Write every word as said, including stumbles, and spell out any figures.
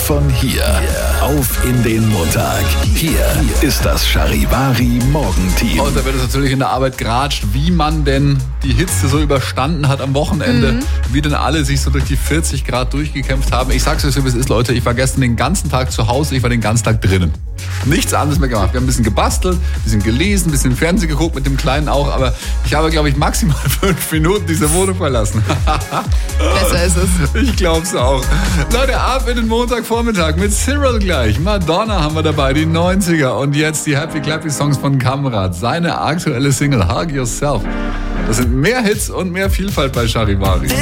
von hier auf in den Montag. Hier ist das Charivari Morgenteam. Und da wird es natürlich in der Arbeit geratscht, wie man denn die Hitze so überstanden hat am Wochenende. Mhm. Wie denn alle sich so durch die vierzig Grad durchgekämpft haben. Ich sag's euch so, wie es ist, Leute. Ich war gestern den ganzen Tag zu Hause. Ich war den ganzen Tag drinnen. Nichts anderes mehr gemacht. Wir haben ein bisschen gebastelt, ein bisschen gelesen, ein bisschen Fernsehen geguckt, mit dem Kleinen auch. Aber ich habe, glaube ich, maximal fünf Minuten diese Wohnung verlassen. Besser ist es. Ich glaub's auch. Leute, ab in den Montagvormittag mit Cyril gleich. Madonna haben wir dabei, die neunziger. Und jetzt die Happy Clappy Songs von Kamrat. Seine aktuelle Single Hug Yourself. Das sind mehr Hits und mehr Vielfalt bei Charivari.